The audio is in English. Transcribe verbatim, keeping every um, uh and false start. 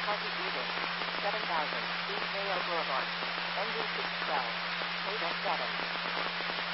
Party Greeting. seven thousand, East Vale Boulevard. Engine six twelve. Data seven.